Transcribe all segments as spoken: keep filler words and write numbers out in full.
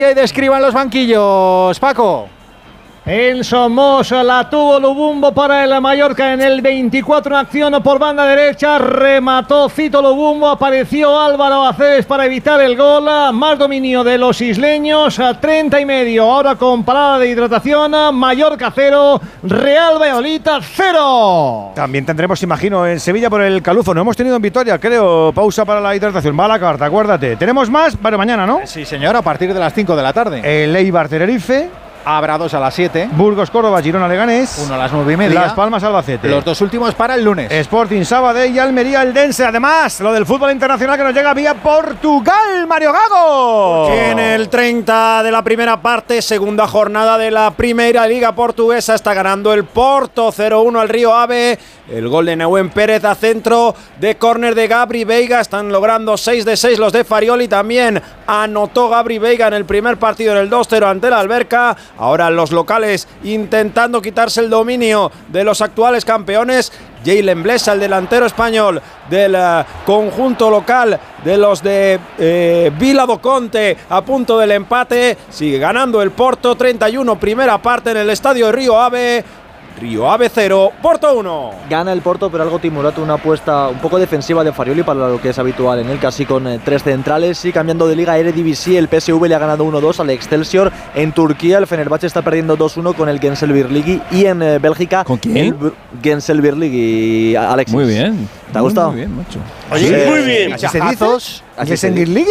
Y describan los banquillos, Paco. En Somoza la tuvo Lubumbo para el Mallorca en el veinticuatro, en acción por banda derecha, remató Fito Lubumbo, apareció Álvaro Aceves para evitar el gol, más dominio de los isleños, a treinta y medio, ahora con parada de hidratación, Mallorca cero, Real Valladolid cero. También tendremos, imagino, en Sevilla por el Calufo, no hemos tenido en Vitoria, creo, pausa para la hidratación, va a la carta, acuérdate, tenemos más, bueno, mañana, ¿no? Sí, señor, a partir de las cinco de la tarde. El Eibar Tenerife. Habrá dos a las siete. Burgos, Córdoba, Girona, Leganés. Uno a las nueve y media. Las Palmas, Albacete. Los dos últimos para el lunes. Sporting, Sabadell y Almería, Eldense. Además, lo del fútbol internacional que nos llega vía Portugal, Mario Gago. En el treinta de la primera parte, segunda jornada de la Primeira Liga Portuguesa, está ganando el Porto cero uno al Río Ave. El gol de Nehuen Pérez a centro de córner de Gabri Veiga. Están logrando seis de seis los de Farioli. También anotó Gabri Veiga en el primer partido en el dos cero ante la Alberca. Ahora los locales intentando quitarse el dominio de los actuales campeones. Jalen Blesa, el delantero español del uh, conjunto local de los de eh, Vila do Conte, a punto del empate. Sigue ganando el Porto, treinta y uno, primera parte en el estadio de Río Ave. Río Ave cero, Porto uno. Gana el Porto, pero algo timorata, una apuesta un poco defensiva de Farioli para lo que es habitual en él, casi con eh, tres centrales. Y cambiando de liga, Eredivisie, el P S V le ha ganado uno dos al Excelsior. En Turquía, el Fenerbahce está perdiendo dos uno con el Gençlerbirliği. Y en eh, Bélgica, ¿con quién? El Gençlerbirliği, Alexis. Muy bien. ¿Te ha gustado? Muy bien, macho. Oye, Eh, muy bien. ¿Así se dice? ¿Así se dice?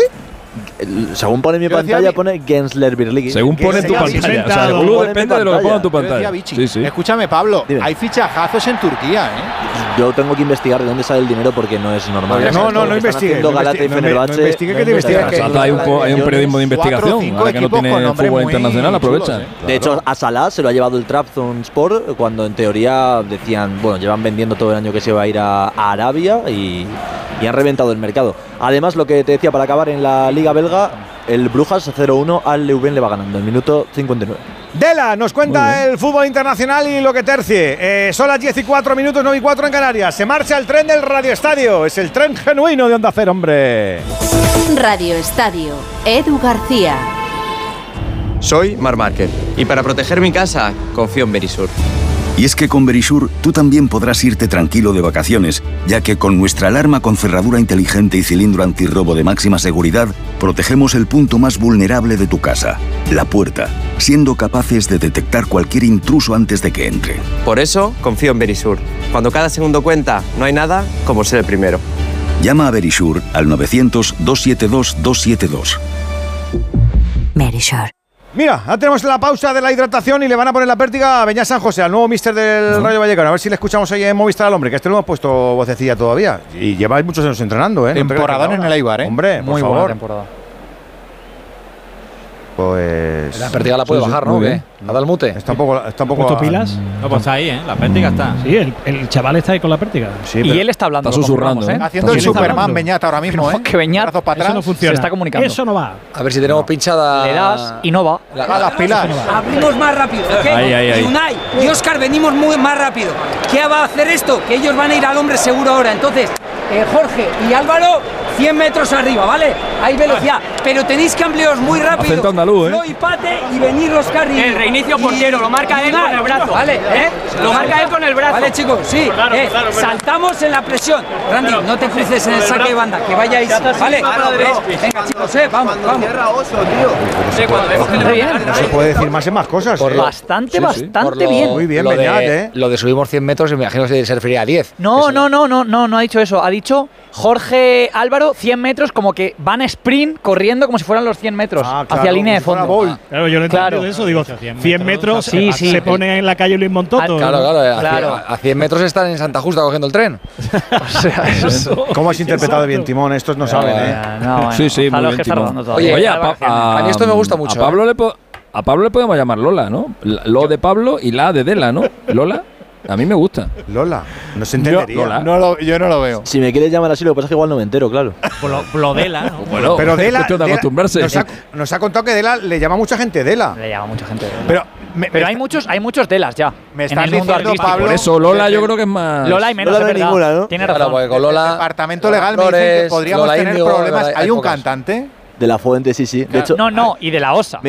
Según pone en mi Yo pantalla, decía, pone Gençlerbirliği. Según pone en tu pantalla. O sea, el boludo depende de lo que ponga en tu pantalla. Sí, sí. Escúchame, Pablo, Dime. hay fichajazos en Turquía, ¿eh? Yo tengo que investigar de dónde sale el dinero porque no es normal. No, no, no, no investigue. No Galata y Fenerbahce. No investigue, que te investigue. Hay un, hay un periodismo de investigación. Ahora que no tiene fútbol internacional, aprovecha. Chulos, ¿eh? De hecho, a Salah se lo ha llevado el Trabzonspor cuando en teoría decían, bueno, llevan vendiendo todo el año que se va a ir a, a Arabia y, y han reventado el mercado. Además, lo que te decía para acabar en la Liga Belga, el Brujas cero uno al Leuven le va ganando en el minuto cincuenta y nueve. Dela nos cuenta el fútbol internacional y lo que tercie. Eh, son las diez y cuatro minutos, nueve y cuatro en Canarias. Se marcha el tren del Radio Estadio. Es el tren genuino de Onda Cero, hombre. Radio Estadio, Edu García. Soy Marc Márquez y para proteger mi casa confío en Verisur. Y es que con Verisur tú también podrás irte tranquilo de vacaciones, ya que con nuestra alarma con cerradura inteligente y cilindro antirrobo de máxima seguridad, protegemos el punto más vulnerable de tu casa, la puerta, siendo capaces de detectar cualquier intruso antes de que entre. Por eso confío en Verisur. Cuando cada segundo cuenta, no hay nada como ser el primero. Llama a Verisur al novecientos, doscientos setenta y dos, doscientos setenta y dos. Verisur. Mira, ya tenemos la pausa de la hidratación y le van a poner la pértiga a Beñat San José, al nuevo míster del ¿no? Rayo Vallecano. A ver si le escuchamos ahí en Movistar al hombre, que este no hemos puesto vocecilla todavía. Y lleváis muchos años entrenando, ¿eh? Temporadón en el Eibar, ¿eh? Hombre, muy por buena favor. temporada. Pues... La pértiga la puede sí, sí, bajar, ¿no? muy ¿Qué? bien. ¿Ha dado el mute? Está un poco... Está un poco ¿Puesto pilas? No, pues está ahí, ¿eh? La pértiga está. Sí, el, el chaval está ahí con la pértiga. Sí, y él está hablando. Está susurrando, ¿eh? Haciendo el Superman Beñat ahora mismo, ¿eh? Que Beñat para eso no funciona. se está comunicando. Eso no va. A ver si tenemos no. pinchada. Le das y no va. La, a las pilas. No abrimos más rápido, ¿ok? Ahí, ahí, ahí. Y Unai y Óscar venimos muy más rápido. ¿Qué va a hacer esto? Que ellos van a ir al hombre seguro ahora. Entonces, eh, Jorge y Álvaro, cien metros arriba, ¿vale? Hay velocidad. Pero tenéis que ampliaros muy rápido. Acento andaluz, ¿eh? No y Pate y venir Óscar y... El reinicio portero, lo marca él con el brazo. Vale, ¿eh? Lo marca él con el brazo. Vale, chicos, sí. Claro, eh, claro, claro. Saltamos en la presión. Randy, no te cruces en el saque de banda, que vayáis. Vale, venga, chicos, eh, vamos, vamos. Sí, cuando vemos que le viene. No se puede decir más y más cosas. Por ¿eh? lo- Bastante, Sí, sí. bastante Por lo- bien. Muy bien, lo Beñat, de, ¿eh? Lo de subimos cien metros, me imagino que se refería a diez. No, Eso. no, no, no, no, no ha dicho eso. Ha dicho Jorge Álvaro, cien metros, como que van a sprint corriendo como si fueran los cien metros Ah, claro, hacia línea de como si fuera fondo. Bolt. Claro, yo no he Claro. entendido eso. Digo, cien metros, Sí, sí. se pone en la calle Luis Montoto. Ah, Claro, claro, a, Claro. cien- a cien metros están en Santa Justa cogiendo el tren. O sea, eso. ¿Cómo has interpretado bien, Timón? Estos no saben, ¿eh? No, bueno, Sí, sí, muy Gonzalo bien, que está Timón. rodando todavía. Oye, Oye, a, Pa- a- a mí esto me gusta mucho, A Pablo, le, po- a Pablo le podemos llamar Lola, ¿no? La- Lo de Pablo y la de Dela, ¿no? Lola. A mí me gusta. Lola, no se entendería. Lola. No lo, yo no lo veo. Si me quieres llamar así, lo que pasa es que igual no me entero, claro. Blodela, ¿no? Bueno, Pero es Dela, cuestión de Dela acostumbrarse. nos, ha, nos ha contado que Dela le llama a mucha gente Dela. Le llama mucha gente. Pero, me, Pero me hay muchos, hay muchos delas ya. Me en estás el mundo diciendo, artístico. Pablo, Por eso Lola yo creo que es más… Lola hay menos, Lola no es hay verdad. ninguna, ¿no? Tiene Claro, razón. porque con el Lola. departamento Lola legal me dicen que Flores, podríamos Lola tener Índigo, problemas. Lola- ¿Hay un pocas. cantante? De la fuente, sí, sí. De hecho, No, no, y de la O S A.